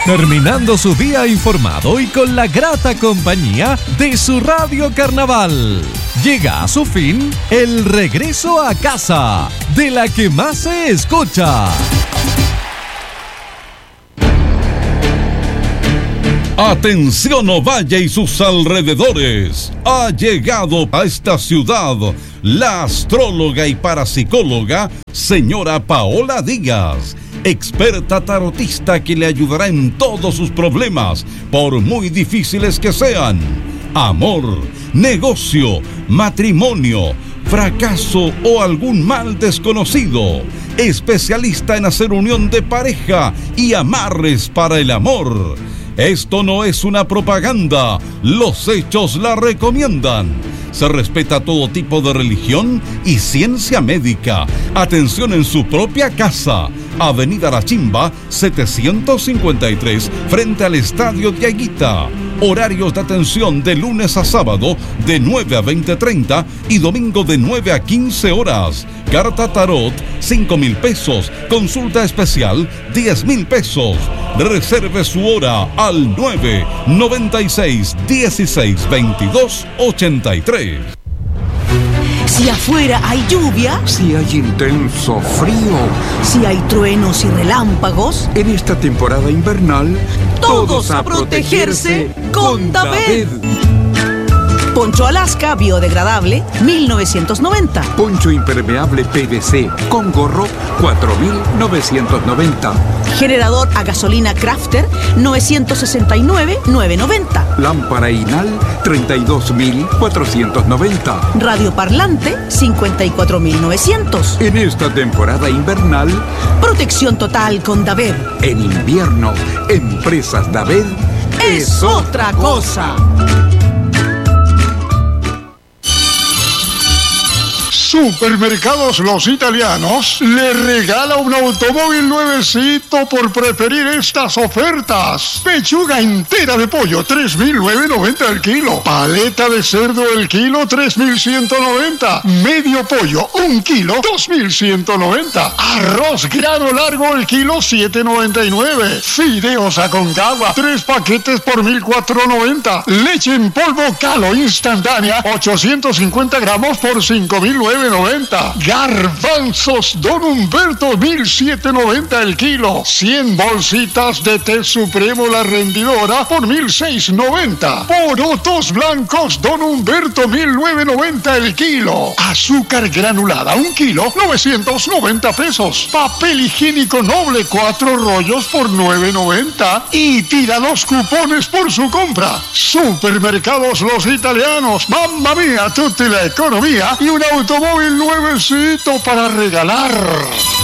terminando su día informado y con la grata compañía de su Radio Carnaval. Llega a su fin el regreso a casa, de la que más se escucha. Atención Ovalle y sus alrededores. Ha llegado a esta ciudad la astróloga y parapsicóloga señora Paola Díaz, experta tarotista que le ayudará en todos sus problemas, por muy difíciles que sean. Amor, negocio, matrimonio, fracaso o algún mal desconocido. Especialista en hacer unión de pareja y amarres para el amor. Esto no es una propaganda, los hechos la recomiendan. Se respeta todo tipo de religión y ciencia médica. Atención en su propia casa. Avenida La Chimba, 753, frente al Estadio de Aguita. Horarios de atención de lunes a sábado de 9 a 20:30 y domingo de 9 a 15 horas. Carta Tarot, 5,000 pesos. Consulta especial, 10,000 pesos. Reserve su hora al 996 16 22 83. Si afuera hay lluvia, si hay intenso frío, si hay truenos y relámpagos, en esta temporada invernal, todos a protegerse con Daved. Poncho Alaska biodegradable, 1990. Poncho impermeable PVC con gorro, 4.990. Generador a gasolina Crafter, 969,990. Lámpara Inal, 32.490. Radioparlante, 54,900. En esta temporada invernal, protección total con Daved. En invierno, Empresas Daved es otra cosa. Supermercados Los Italianos le regala un automóvil nuevecito por preferir estas ofertas. Pechuga entera de pollo, 3.990 el kilo. Paleta de cerdo el kilo, 3.190. Medio pollo, 1 kilo, 2.190. Arroz grano largo el kilo, 7.99. Fideos Aconcagua, 3 paquetes por 1.490. Leche en polvo Calo instantánea, 850 gramos por 5.990. Garbanzos Don Humberto, 1.790 el kilo. 100 bolsitas de té supremo La Rendidora por 1.690. Porotos blancos Don Humberto, 1.990 el kilo. Azúcar granulada 1 kilo, 990 pesos. Papel higiénico Noble, 4 rollos por 990. Y tira 2 cupones por su compra. Supermercados Los Italianos. Mamma mía, tutti la economía y un automóvil nuevecito para regalar.